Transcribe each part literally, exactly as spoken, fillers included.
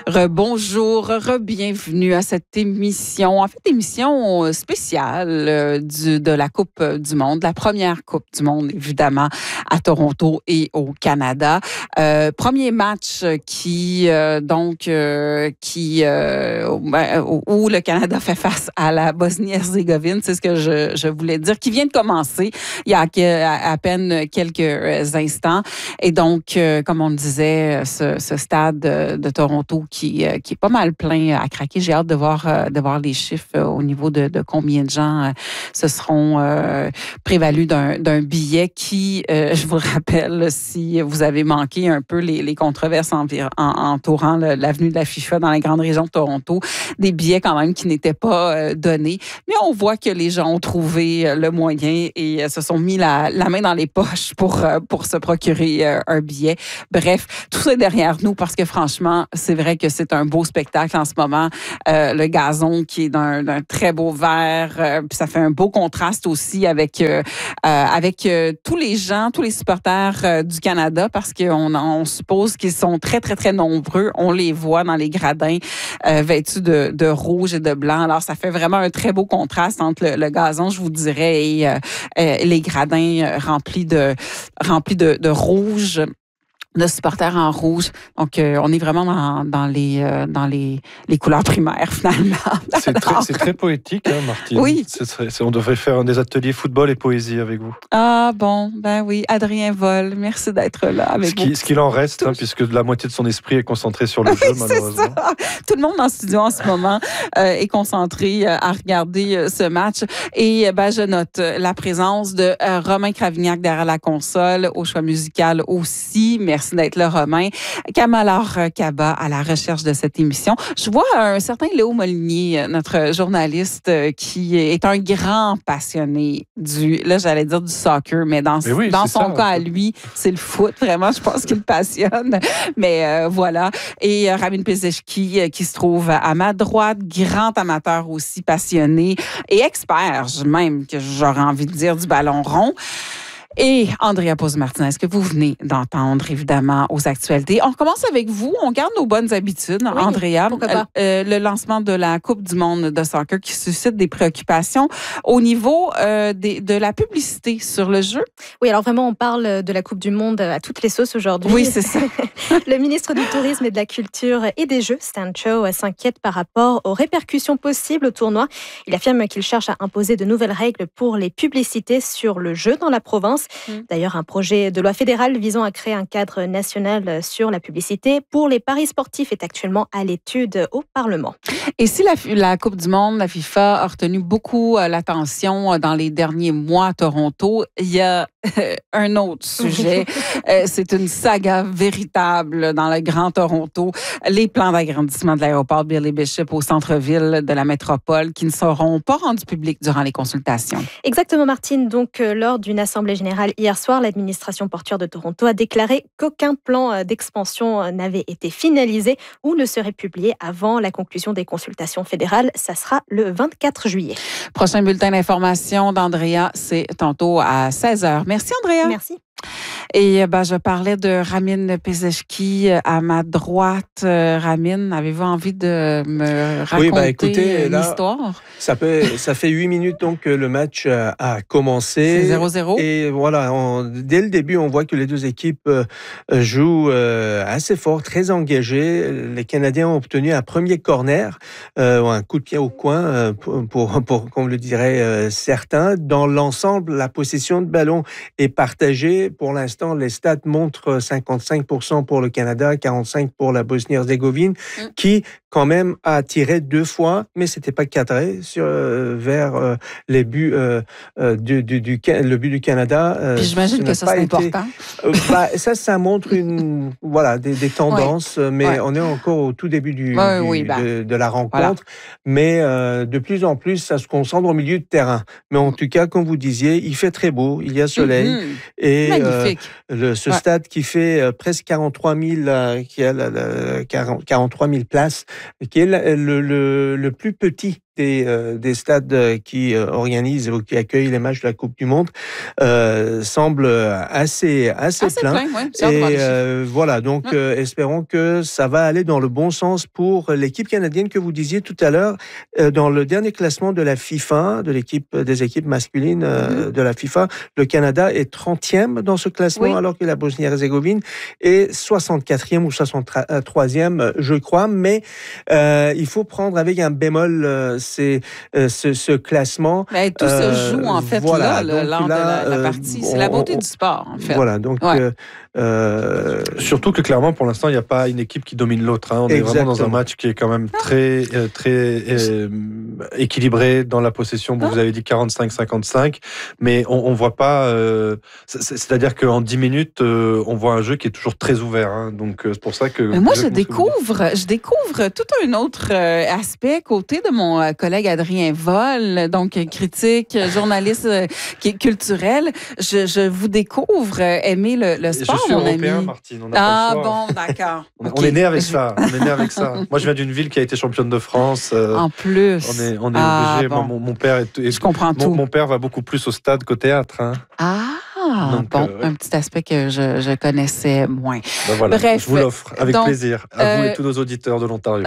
Rebonjour, re-bienvenue à cette émission, en fait, émission spéciale euh, du, de la Coupe du Monde, la première Coupe du Monde, évidemment, à Toronto et au Canada. Euh, premier match qui, euh, donc, euh, qui, euh, où le Canada fait face à la Bosnie-Herzégovine, c'est ce que je, je voulais dire, qui vient de commencer il y a à, à peine quelques instants. Et donc, euh, comme on le disait, ce, ce stade de, de Toronto qui, euh, qui est pas mal plein à craquer. J'ai hâte de voir, euh, de voir les chiffres euh, au niveau de, de combien de gens euh, se seront euh, prévalus d'un, d'un billet qui, euh, je vous le rappelle, si vous avez manqué un peu les, les controverses en, en, entourant le, l'avenue de la FIFA dans la grande région de Toronto, des billets quand même qui n'étaient pas euh, donnés. Mais on voit que les gens ont trouvé le moyen et euh, se sont mis la, la main dans les poches pour, euh, pour se procurer euh, un billet. Bref, tout ça est derrière nous parce que franchement, c'est vrai que c'est un beau spectacle en ce moment. Euh, le gazon qui est d'un, d'un très beau vert, euh, puis ça fait un beau contraste aussi avec euh, euh, avec euh, tous les gens, tous les supporters euh, du Canada parce qu'on on suppose qu'ils sont très très très nombreux. On les voit dans les gradins euh, vêtus de, de rouge et de blanc. Alors ça fait vraiment un très beau contraste entre le, le gazon, je vous dirais, et euh, euh, les gradins remplis de remplis de, de rouge. De supporters en rouge. Donc, euh, on est vraiment dans, dans, les, euh, dans les, les couleurs primaires, finalement. C'est très, c'est très poétique, hein, Martine. Oui. C'est, c'est, on devrait faire des ateliers football et poésie avec vous. Ah bon, ben oui, Adrien Vol, merci d'être là avec ce qui, vous. Ce qu'il en reste, hein, puisque la moitié de son esprit est concentré sur le oui, jeu, malheureusement. C'est ça. Tout le monde en studio en ce moment euh, est concentré euh, à regarder euh, ce match. Et ben, je note la présence de euh, Romain Cravignac derrière la console, au choix musical aussi. Merci Merci d'être là, Romain. Kamalar Kaba à la recherche de cette émission. Je vois un certain Léo Molinier, notre journaliste, qui est un grand passionné du, là j'allais dire du soccer, mais dans, mais oui, dans son ça, cas à lui, c'est le foot. Vraiment, je pense qu'il passionne. Mais euh, voilà. Et euh, Ramin Pezeshki, euh, qui se trouve à ma droite, grand amateur aussi, passionné et expert même, que j'aurais envie de dire, du ballon rond. Et Andrea Pose-Martinez, que vous venez d'entendre, évidemment, aux actualités. On commence avec vous. On garde nos bonnes habitudes, oui, Andrea. Euh, le lancement de la Coupe du monde de soccer qui suscite des préoccupations au niveau euh, des, de la publicité sur le jeu. Oui, alors vraiment, on parle de la Coupe du monde à toutes les sauces aujourd'hui. Oui, c'est ça. Le ministre du Tourisme et de la Culture et des Jeux, Stan Chow, s'inquiète par rapport aux répercussions possibles au tournoi. Il affirme qu'il cherche à imposer de nouvelles règles pour les publicités sur le jeu dans la province. D'ailleurs, un projet de loi fédérale visant à créer un cadre national sur la publicité pour les paris sportifs est actuellement à l'étude au Parlement. Et si la, la Coupe du monde, la FIFA, a retenu beaucoup l'attention dans les derniers mois à Toronto, il y a un autre sujet. C'est une saga véritable dans le Grand Toronto. Les plans d'agrandissement de l'aéroport Billy Bishop au centre-ville de la métropole qui ne seront pas rendus publics durant les consultations. Exactement, Martine. Donc, euh, lors d'une assemblée générale hier soir, l'administration portuaire de Toronto a déclaré qu'aucun plan d'expansion n'avait été finalisé ou ne serait publié avant la conclusion des consultations fédérales. Ça sera le vingt-quatre juillet. Prochain bulletin d'information d'Andrea, c'est tantôt à seize heures. Merci, Andrea. Merci. Et ben, je parlais de Ramin Pezeshki à ma droite. Ramin, avez-vous envie de me raconter oui, bah, écoutez, là, l'histoire? Ça, peut, ça fait huit minutes donc que le match a commencé. C'est zéro zéro. Et voilà, on, dès le début, on voit que les deux équipes euh, jouent euh, assez fort, très engagées. Les Canadiens ont obtenu un premier corner, euh, un coup de pied au coin, euh, pour, pour, pour, comme le diraient euh, certains. Dans l'ensemble, la possession de ballon est partagée. Pour l'instant, les stats montrent cinquante-cinq pour cent pour le Canada, quarante-cinq pour cent pour la Bosnie-Herzégovine, mmh. qui quand même a tiré deux fois, mais c'était pas cadré sur euh, vers euh, les buts euh, euh, du, du, du le but du Canada. Euh, Puis j'imagine que ça c'est été... important. Euh, bah, ça, ça montre une voilà des, des tendances, ouais. mais ouais. on est encore au tout début du, ouais, du oui, bah. de, de la rencontre. Voilà. Mais euh, de plus en plus, ça se concentre au milieu de terrain. Mais en tout cas, comme vous disiez, il fait très beau, il y a soleil mmh. et magnifique. Euh, le, ce ouais. stade qui fait euh, presque quarante-trois mille, euh, qui a la, la, quarante, quarante-trois mille places, qui est le, le, le plus petit des, euh, des stades qui euh, organisent ou qui accueillent les matchs de la Coupe du Monde euh, semble assez, assez, assez plein. plein ouais. Et euh, voilà, donc ouais. euh, espérons que ça va aller dans le bon sens pour l'équipe canadienne que vous disiez tout à l'heure. Euh, dans le dernier classement de la FIFA, de l'équipe des équipes masculines euh, mm-hmm. de la FIFA, le Canada est trentième dans ce classement, oui. alors que la Bosnie-Herzégovine est soixante-quatrième ou soixante-troisième, je crois. Mais euh, il faut prendre avec un bémol euh, c'est euh, ce, ce classement. Mais tout euh, se joue en fait voilà, là, lors là, de la, la partie. Euh, c'est on, la beauté on, du sport en fait. Voilà, donc ouais. euh, euh, surtout que clairement pour l'instant il n'y a pas une équipe qui domine l'autre. Hein. On exactement. est vraiment dans un match qui est quand même très euh, très euh, équilibré dans la possession. Vous, ah. vous avez dit quarante-cinq cinquante-cinq, mais on, on voit pas. Euh, c'est-à-dire qu'en dix minutes euh, on voit un jeu qui est toujours très ouvert. Hein. Donc c'est pour ça que. Mais moi je découvre, je découvre tout un autre euh, aspect côté de mon euh, collègue Adrien Vol, donc critique, journaliste euh, culturel. Je, je vous découvre euh, aimer le, le sport, je suis mon européen, ami. Martine, on ah bon, d'accord. on, okay. on est né avec ça. On est né avec ça. Moi, je viens d'une ville qui a été championne de France. Euh, en plus. On est, on est ah, obligé. Bon. Moi, mon, mon père est. est je comprends mon, tout. Mon père va beaucoup plus au stade qu'au théâtre. Hein. Ah. Donc, bon, euh, un petit aspect que je, je connaissais moins. Ben voilà, bref, je vous l'offre avec donc, plaisir, à euh, vous et tous nos auditeurs de l'Ontario.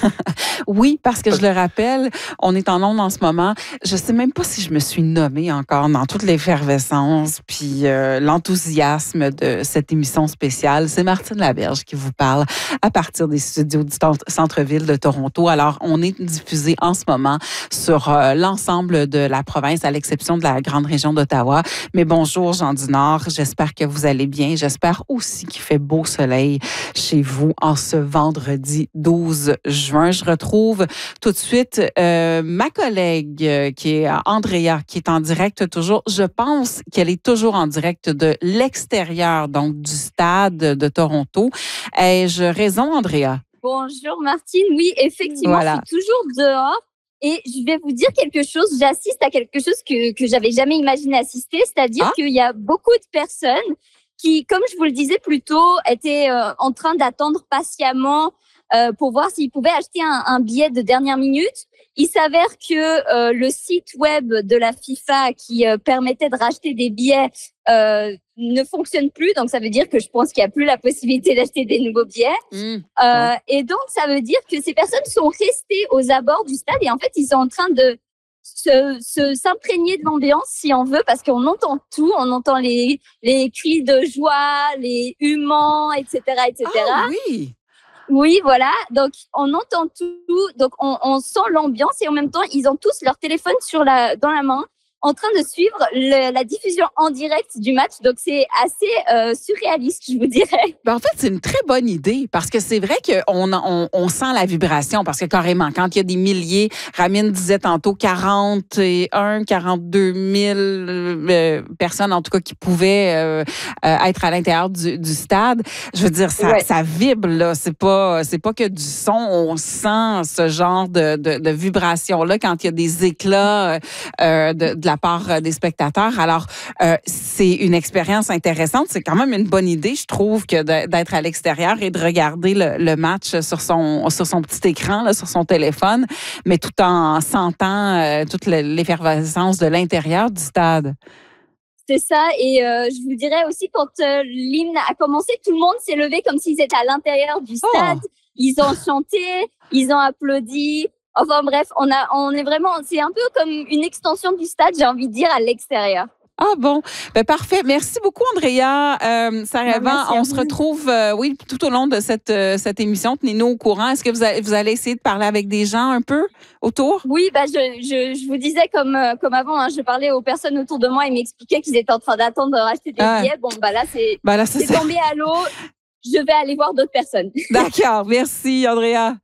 Oui, parce que je le rappelle, on est en ondes en ce moment. Je ne sais même pas si je me suis nommée encore dans toute l'effervescence puis euh, l'enthousiasme de cette émission spéciale. C'est Martine Laberge qui vous parle à partir des studios du centre-ville de Toronto. Alors, on est diffusé en ce moment sur euh, l'ensemble de la province, à l'exception de la grande région d'Ottawa. Mais bonjour, Jean du Nord. J'espère que vous allez bien. J'espère aussi qu'il fait beau soleil chez vous en ce vendredi douze juin. Je retrouve tout de suite euh, ma collègue euh, qui est Andrea, qui est en direct toujours. Je pense qu'elle est toujours en direct de l'extérieur, donc du stade de Toronto. Ai-je raison, Andrea? Bonjour, Martine. Oui, effectivement, voilà. Je suis toujours dehors. Et je vais vous dire quelque chose, j'assiste à quelque chose que, que j'avais jamais imaginé assister, c'est-à-dire ah. qu'il y a beaucoup de personnes qui, comme je vous le disais plus tôt, étaient euh, en train d'attendre patiemment euh, pour voir s'ils pouvaient acheter un, un billet de dernière minute. Il s'avère que euh, le site web de la FIFA qui euh, permettait de racheter des billets euh, ne fonctionne plus. Donc, ça veut dire que je pense qu'il n'y a plus la possibilité d'acheter des nouveaux billets. Mmh. Euh, et donc, ça veut dire que ces personnes sont restées aux abords du stade et en fait, ils sont en train de se, se, s'imprégner de l'ambiance, si on veut, parce qu'on entend tout. On entend les, les cris de joie, les humans, et cetera, et cetera. Ah oui! Oui, voilà. Donc, on entend tout. Donc, on, on sent l'ambiance et en même temps, ils ont tous leur téléphone sur la, dans la main, en train de suivre le, la diffusion en direct du match. Donc, c'est assez euh, surréaliste, je vous dirais. Ben, en fait, c'est une très bonne idée parce que c'est vrai qu'on on, on sent la vibration parce que carrément, quand il y a des milliers, Ramine disait tantôt quarante et un, quarante-deux mille euh, personnes, en tout cas, qui pouvaient euh, euh, être à l'intérieur du, du stade. Je veux dire, ça, ouais. ça vibre, là. C'est pas, c'est pas que du son. On sent ce genre de, de, de vibration-là quand il y a des éclats euh, de, de la la part des spectateurs. Alors, euh, c'est une expérience intéressante. C'est quand même une bonne idée, je trouve, que de, d'être à l'extérieur et de regarder le, le match sur son, sur son petit écran, là, sur son téléphone, mais tout en sentant euh, toute l'effervescence de l'intérieur du stade. C'est ça. Et euh, je vous dirais aussi, quand euh, l'hymne a commencé, tout le monde s'est levé comme s'ils étaient à l'intérieur du stade. Oh. Ils ont chanté, ils ont applaudi. Enfin bref, on a, on est vraiment, c'est un peu comme une extension du stade, j'ai envie de dire, à l'extérieur. Ah bon, ben parfait. Merci beaucoup, Andrea. Euh, Sarah, on se retrouve, euh, oui, tout au long de cette euh, cette émission. Tenez-nous au courant. Est-ce que vous, a, vous allez essayer de parler avec des gens un peu autour? Oui, ben je, je, je vous disais comme euh, comme avant, hein, je parlais aux personnes autour de moi et m'expliquaient qu'ils étaient en train d'attendre de racheter des ah. billets. Bon, bah là c'est, ben là, c'est, c'est tombé à l'eau. Je vais aller voir d'autres personnes. D'accord, merci, Andrea.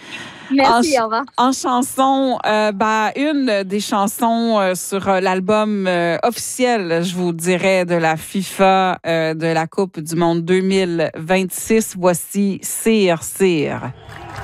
Merci, en, au revoir. En chanson, euh, bah, une des chansons euh, sur euh, l'album euh, officiel, je vous dirais, de la FIFA euh, de la Coupe du Monde deux mille vingt-six. Voici Sire, Sire.